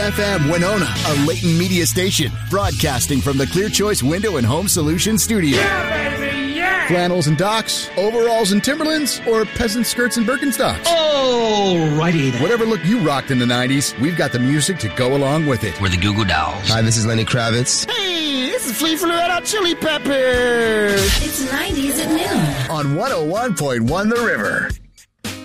FM Winona, a Leighton Media station, broadcasting from the Clear Choice Window and Home Solutions studio. Yeah, baby, yeah! Flannels and docks, overalls and Timberlands, or peasant skirts and Birkenstocks. Alrighty then. Whatever look you rocked in the 90s, we've got the music to go along with it. We're the Goo Goo Dolls. Hi, this is Lenny Kravitz. Hey, this is Flea from the Red Hot Chili Peppers. It's 90s at noon. On 101.1 The River.